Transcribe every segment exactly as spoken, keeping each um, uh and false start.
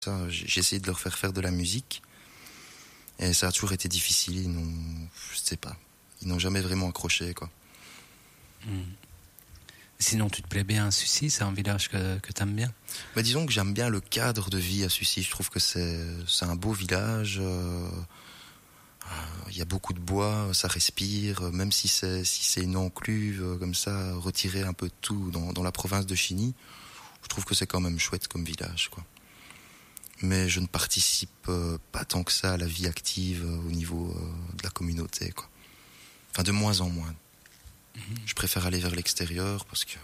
Ça, j'ai essayé de leur faire faire de la musique et ça a toujours été difficile. Ils n'ont, je sais pas, ils n'ont jamais vraiment accroché, quoi. Mmh. Sinon, tu te plais bien à Sucy? C'est un village que, que tu aimes bien? Bah, disons que j'aime bien le cadre de vie à Sucy. Je trouve que c'est, c'est un beau village. Euh, il y a beaucoup de bois, ça respire. Même si c'est, si c'est une encluve comme ça, retirée un peu de tout dans, dans la province de Chigny, je trouve que c'est quand même chouette comme village, quoi. Mais je ne participe euh, pas tant que ça à la vie active euh, au niveau euh, de la communauté, quoi. Enfin, de moins en moins. Mmh. Je préfère aller vers l'extérieur parce que...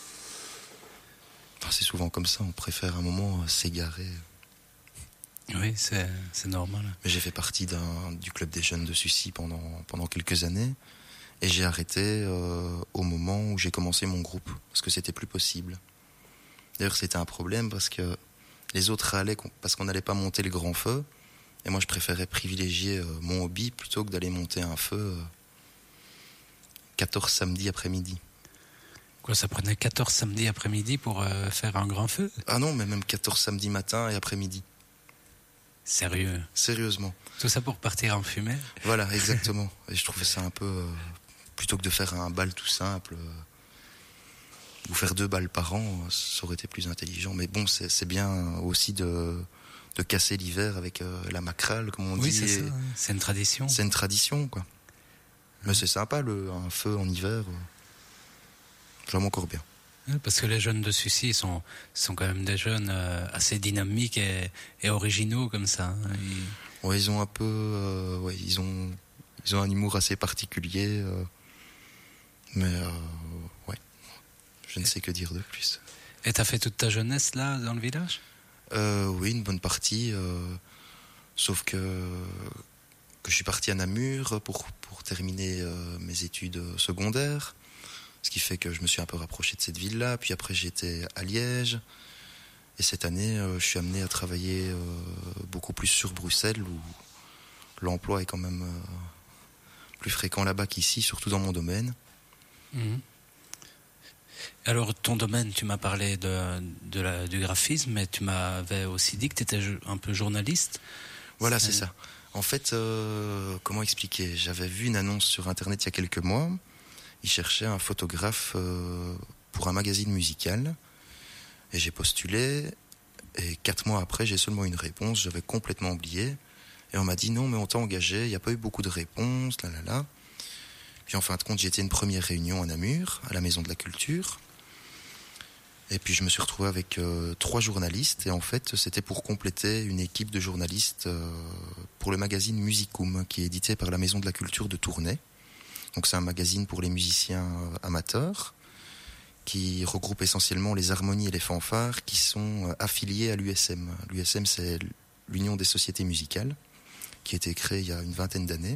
Enfin, c'est souvent comme ça, on préfère un moment euh, s'égarer. Oui, c'est, c'est normal. Mais j'ai fait partie d'un, du club des jeunes de Sucy pendant, pendant quelques années et j'ai arrêté euh, au moment où j'ai commencé mon groupe parce que c'était plus possible. D'ailleurs, c'était un problème parce que les autres râlaient parce qu'on n'allait pas monter le grand feu. Et moi, je préférais privilégier euh, mon hobby plutôt que d'aller monter un feu euh, quatorze samedis après-midi. Quoi, ça prenait quatorze samedis après-midi pour euh, faire un grand feu? Ah non, mais même quatorze samedis matin et après-midi. Sérieux? Sérieusement. Tout ça pour partir en fumée? Voilà, exactement. Et je trouvais ça un peu... Euh, plutôt que de faire un bal tout simple... Euh, ou faire deux balles par an, ça aurait été plus intelligent. Mais bon, c'est, c'est bien aussi de, de casser l'hiver avec euh, la macrale, comme on oui, dit. Oui, c'est ça. C'est une tradition. C'est une tradition, quoi. Mais c'est sympa, le, un feu en hiver. Euh, j'aime encore bien. Parce que les jeunes de Sucy sont, sont quand même des jeunes euh, assez dynamiques et, et originaux, comme ça. Hein. Ils... Ouais, ils ont un peu... Euh, ouais, ils ont, ils ont un humour assez particulier. Euh, mais, euh, ouais. Je ne sais que dire de plus. Et t'as fait toute ta jeunesse là, dans le village? euh, Oui, une bonne partie. Euh, sauf que, que je suis parti à Namur pour, pour terminer euh, mes études secondaires. Ce qui fait que je me suis un peu rapproché de cette ville-là. Puis après, j'étais à Liège. Et cette année, euh, je suis amené à travailler euh, beaucoup plus sur Bruxelles, où l'emploi est quand même euh, plus fréquent là-bas qu'ici, surtout dans mon domaine. Mmh. Alors, ton domaine, tu m'as parlé de, de la, du graphisme, mais tu m'avais aussi dit que tu étais un peu journaliste. Voilà, c'est, c'est ça. En fait, euh, comment expliquer? J'avais vu une annonce sur Internet il y a quelques mois. Ils cherchaient un photographe euh, pour un magazine musical. Et j'ai postulé. Et quatre mois après, j'ai seulement une réponse. J'avais complètement oublié. Et on m'a dit non, mais on t'a engagé. Il n'y a pas eu beaucoup de réponses, là, là, là. Puis en fin de compte, j'ai été à une première réunion à Namur, à la Maison de la Culture. Et puis je me suis retrouvé avec euh, trois journalistes. Et en fait, c'était pour compléter une équipe de journalistes euh, pour le magazine Musicum, qui est édité par la Maison de la Culture de Tournai. Donc c'est un magazine pour les musiciens euh, amateurs, qui regroupe essentiellement les harmonies et les fanfares qui sont euh, affiliés à l'U S M. L'U S M, c'est l'Union des sociétés musicales, qui a été créée il y a une vingtaine d'années.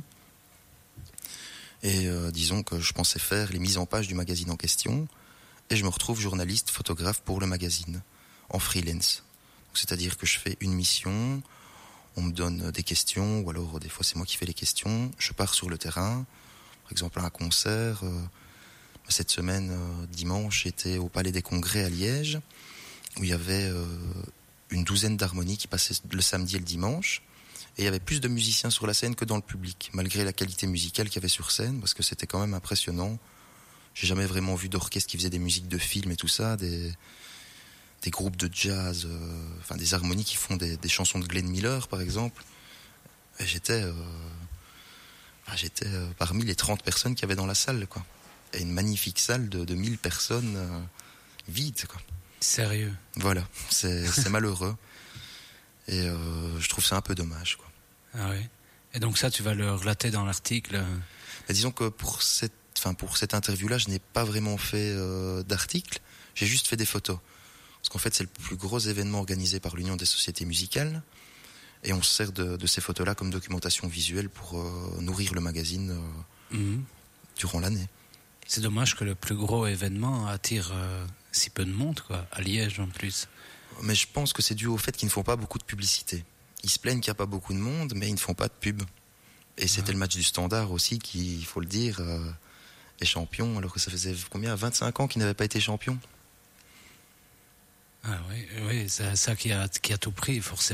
Et euh, disons que je pensais faire les mises en page du magazine en question, et je me retrouve journaliste, photographe pour le magazine, en freelance. Donc, c'est-à-dire que je fais une mission, on me donne des questions, ou alors des fois c'est moi qui fais les questions, je pars sur le terrain, par exemple à un concert. Euh, cette semaine, euh, dimanche, j'étais au Palais des Congrès à Liège, où il y avait euh, une douzaine d'harmonies qui passaient le samedi et le dimanche. Et il y avait plus de musiciens sur la scène que dans le public, malgré la qualité musicale qu'il y avait sur scène, parce que c'était quand même impressionnant. J'ai jamais vraiment vu d'orchestre qui faisait des musiques de films et tout ça, des, des groupes de jazz, euh, enfin des harmonies qui font des, des chansons de Glenn Miller, par exemple. Et j'étais, euh, enfin, j'étais euh, parmi les trente personnes qu'il y avait dans la salle, quoi. Et une magnifique salle de, de mille personnes euh, vide, quoi. Sérieux? Voilà, c'est, c'est malheureux. Et euh, je trouve ça un peu dommage, quoi. Ah oui. Et donc ça, tu vas le relater dans l'article? Et disons que pour cette, enfin pour cette interview-là, je n'ai pas vraiment fait euh, d'article. J'ai juste fait des photos. Parce qu'en fait, c'est le plus gros événement organisé par l'Union des sociétés musicales. Et on se sert de, de ces photos-là comme documentation visuelle pour euh, nourrir le magazine euh, mmh. durant l'année. C'est dommage que le plus gros événement attire euh, si peu de monde, quoi, à Liège en plus. Mais je pense que c'est dû au fait qu'ils ne font pas beaucoup de publicité. Ils se plaignent qu'il n'y a pas beaucoup de monde, mais ils ne font pas de pub. Et c'était ah. le match du Standard aussi qui, il faut le dire, euh, est champion, alors que ça faisait combien, vingt-cinq ans qu'il n'avait pas été champion. Ah oui, oui, c'est ça qui a, qui a tout pris, forcément.